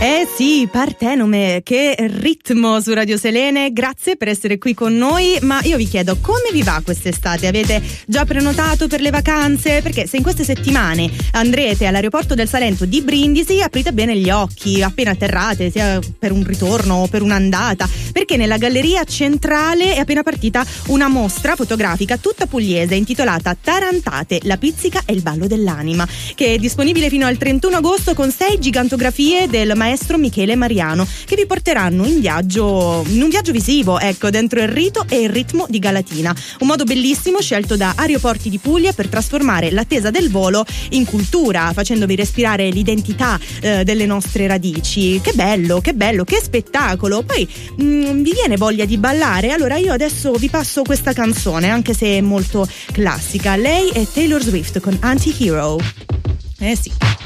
Sì, Partenome, che ritmo su Radio Selene, grazie per essere qui con noi, ma io vi chiedo come vi va quest'estate? Avete già prenotato per le vacanze? Perché se in queste settimane andrete all'aeroporto del Salento di Brindisi, aprite bene gli occhi appena atterrate, sia per un ritorno o per un'andata, perché nella galleria centrale è appena partita una mostra fotografica tutta pugliese intitolata Tarantate, la pizzica e il ballo dell'anima, che è disponibile fino al 31 agosto con 6 gigantografie del maestro Michele Mariano, che vi porteranno in un viaggio visivo, ecco, dentro il rito e il ritmo di Galatina. Un modo bellissimo scelto da Aeroporti di Puglia per trasformare l'attesa del volo in cultura, facendovi respirare l'identità delle nostre radici. Che bello, che spettacolo! Poi vi viene voglia di ballare? Allora io adesso vi passo questa canzone, anche se è molto classica. Lei è Taylor Swift con Anti-Hero. Sì.